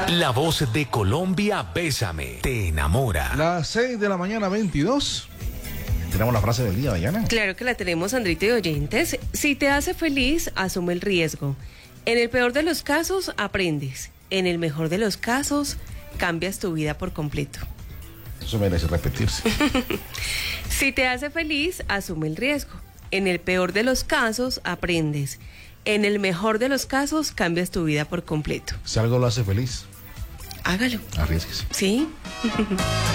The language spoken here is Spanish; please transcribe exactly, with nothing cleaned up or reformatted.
La voz de Colombia, Bésame, te enamora. Las seis de la mañana, veintidós. ¿Tenemos la frase del día, Dayana? Claro que la tenemos, Andrito y oyentes. Si te hace feliz, asume el riesgo. En el peor de los casos, aprendes. En el mejor de los casos, cambias tu vida por completo. Eso merece repetirse. Si te hace feliz, asume el riesgo. En el peor de los casos, aprendes. En el mejor de los casos, cambias tu vida por completo. Si algo lo hace feliz, Hágalo. arriesguese. ¿Sí?